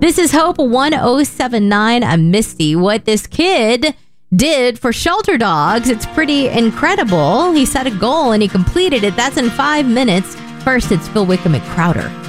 This is Hope 1079. I'm Misty. What this kid did for shelter dogs, it's pretty incredible. He set a goal and he completed it. That's in 5 minutes. First, it's Phil Wickham at Crowder.